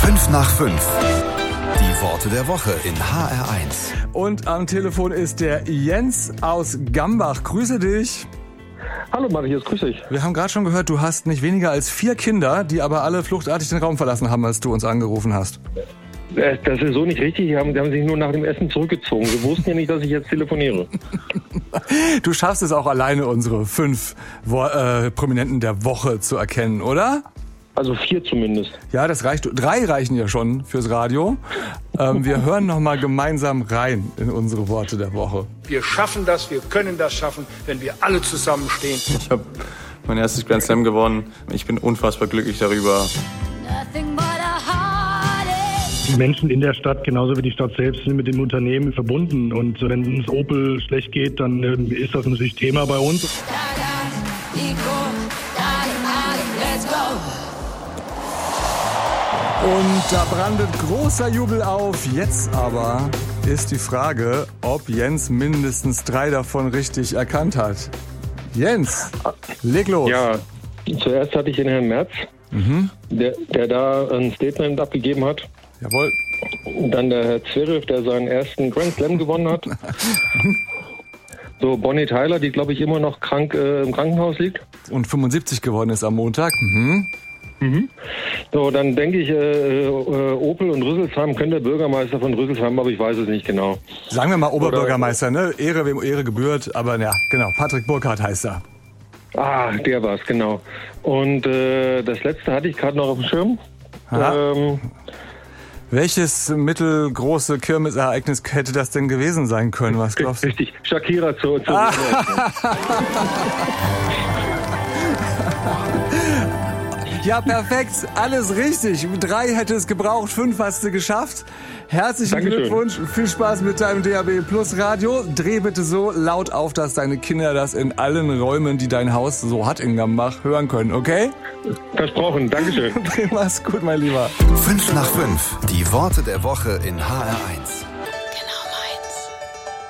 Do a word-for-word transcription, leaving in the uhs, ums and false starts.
fünf nach fünf. Die Worte der Woche in H R eins. Und am Telefon ist der Jens aus Gambach. Grüße dich. Hallo Marius, grüß dich. Wir haben gerade schon gehört, du hast nicht weniger als vier Kinder, die aber alle fluchtartig den Raum verlassen haben, als du uns angerufen hast. Das ist so nicht richtig. Die haben, die haben sich nur nach dem Essen zurückgezogen. Sie wussten ja nicht, dass ich jetzt telefoniere. Du schaffst es auch alleine, unsere fünf Wo- äh, Prominenten der Woche zu erkennen, oder? Also vier zumindest. Ja, das reicht. Drei reichen ja schon fürs Radio. Ähm, wir hören noch mal gemeinsam rein in unsere Worte der Woche. Wir schaffen das, wir können das schaffen, wenn wir alle zusammenstehen. Ich habe mein erstes Grand Slam gewonnen. Ich bin unfassbar glücklich darüber. Die Menschen in der Stadt, genauso wie die Stadt selbst, sind mit dem Unternehmen verbunden. Und wenn es Opel schlecht geht, dann ist das natürlich Thema bei uns. Und da brandet großer Jubel auf. Jetzt aber ist die Frage, ob Jens mindestens drei davon richtig erkannt hat. Jens, leg los. Ja, zuerst hatte ich den Herrn Merz, mhm. der, der da ein Statement abgegeben hat. Jawohl. Dann der Herr Zverev, der seinen ersten Grand Slam gewonnen hat. So, Bonnie Tyler, die, glaube ich, immer noch krank äh, im Krankenhaus liegt. Und fünfundsiebzig geworden ist am Montag. Mhm. Mhm. So, dann denke ich, äh, äh, Opel und Rüsselsheim könnte der Bürgermeister von Rüsselsheim, aber ich weiß es nicht genau. Sagen wir mal Oberbürgermeister, ne? Ehre, wem Ehre gebührt, aber ja, genau, Patrick Burkhardt heißt er. Ah, der war's, genau. Und äh, das letzte hatte ich gerade noch auf dem Schirm. Ähm, Welches mittelgroße Kirmesereignis hätte das denn gewesen sein können? Was glaubst du? Richtig, Shakira zu... zu ah. Ja, perfekt. Alles richtig. Drei hätte es gebraucht, fünf hast du geschafft. Herzlichen Dankeschön. Glückwunsch. Viel Spaß mit deinem D A B Plus Radio. Dreh bitte so laut auf, dass deine Kinder das in allen Räumen, die dein Haus so hat in Gambach, hören können, okay? Versprochen. Dankeschön. Mach's gut, mein Lieber. fünf nach fünf. Die Worte der Woche in H R eins.